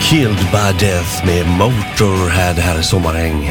Killed by Death med Motorhead här i sommaräng.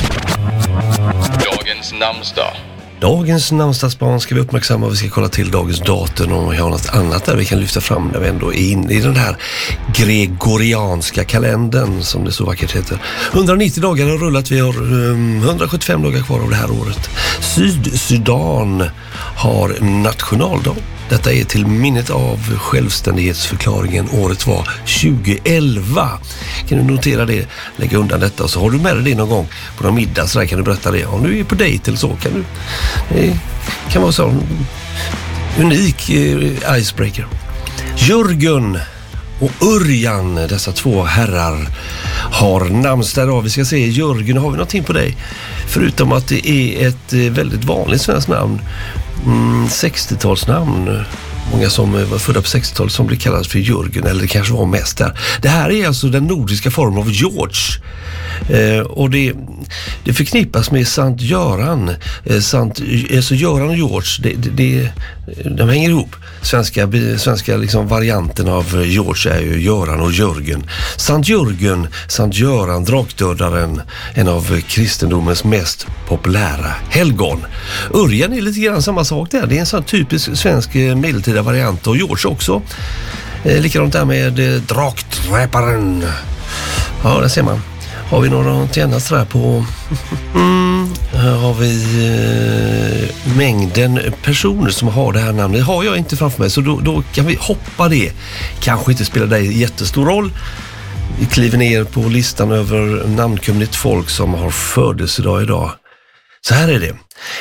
Dagens namnsdag. Dagens namnsdagsbarn ska vi uppmärksamma och vi ska kolla till dagens datum och vi har något annat där vi kan lyfta fram när vi ändå är inne i den här gregorianska kalendern som det så vackert heter. 190 dagar har rullat, vi har 175 dagar kvar av det här året. Sydsudan har nationaldag. Detta är till minnet av självständighetsförklaringen. Året var 2011. Kan du notera det? Lägga undan detta så har du med dig det någon gång på någon middag så där kan du berätta det. Om du är på dejt eller så kan du. Det kan vara så unik icebreaker. Jörgen och Örjan, dessa två herrar har namnsdag idag. Vi ska se, Jörgen, har vi någonting på dig? Förutom att det är ett väldigt vanligt svenskt namn. 60-talsnamn. Många som var födda på 60-talet som blir kallade för Jörgen, eller det kanske var mest där. Det här är alltså den nordiska formen av George. Och det förknippas med Sankt Göran. Alltså Göran och George, de hänger ihop. Svenska liksom varianten av George är ju Göran och Jörgen. Sankt Jörgen, Sankt Göran, drakdödaren, en av kristendomens mest populära helgon. Örjan är lite grann samma sak där. Det är en sån typisk svensk medeltida variant och George också. Likadant där med drakträparen. Ja, där ser man. Har vi något annat sådär på... Här har vi mängden personer som har det här namnet. Det har jag inte framför mig, så då kan vi hoppa det. Kanske inte spelar det jättestor roll. Vi kliver ner på listan över namnkunnigt folk som har födelsedag idag. Så här är det.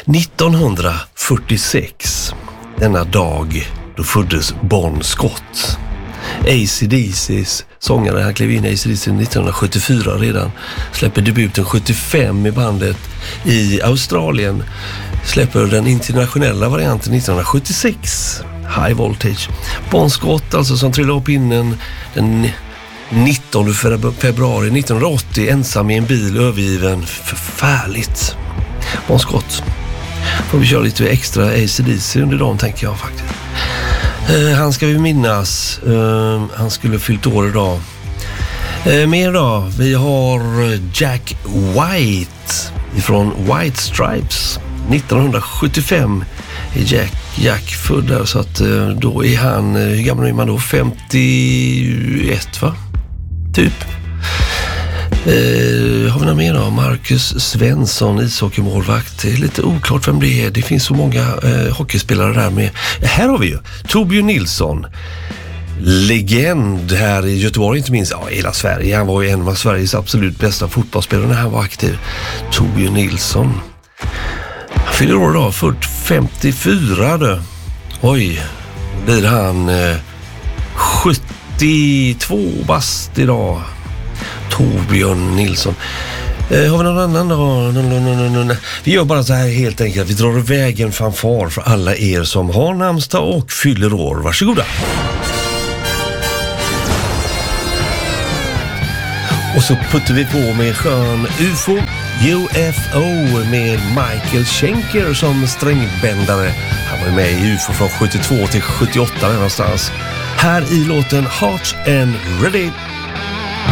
1946, denna dag, då föddes Bon Scott. AC/DC:s sångare, han klev in i AC/DC 1974 redan. Släpper debuten 75 i bandet. I Australien släpper den internationella varianten 1976. High Voltage. Bon Scott alltså, som trillade upp innen den 19 februari 1980, ensam i en bil, övergiven. Förfärligt. Bon Scott. Får vi köra lite extra AC/DC under dagen, tänker jag faktiskt. Han ska vi minnas. Han skulle fyllt år idag. Mer då. Vi har Jack White från White Stripes. 1975 är Jack född där, så att då är han, hur gammal är man då? 51 va? Typ. Har vi några mer då? Marcus Svensson, ishockeymålvakt. Det är lite oklart vem det är. Det finns så många hockeyspelare där med. Här har vi ju Torbjörn Nilsson. Legend här i Göteborg, inte minst. Ja, hela Sverige. Han var ju en av Sveriges absolut bästa fotbollsspelare när han var aktiv. Torbjörn Nilsson. Han fyller år då, född 54 då. Oj, blir han 72 bast idag. Torbjörn Nilsson. Har vi någon annan då? Vi gör bara så här helt enkelt. Vi drar iväg en fanfar för alla er som har namnsdag och fyller år. Varsågoda. Och så puttar vi på med skön UFO med Michael Schenker som strängbändare. Han var med i UFO från 72 till 78 någonstans. Här i låten Heart and Ready.